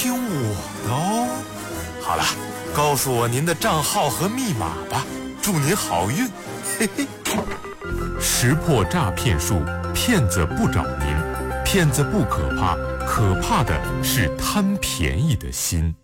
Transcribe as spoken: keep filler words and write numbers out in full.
听我的哦。好了，告诉我您的账号和密码吧，祝您好运，嘿嘿。 识破诈骗术，骗子不找您，骗子不可怕，可怕的是贪便宜的心。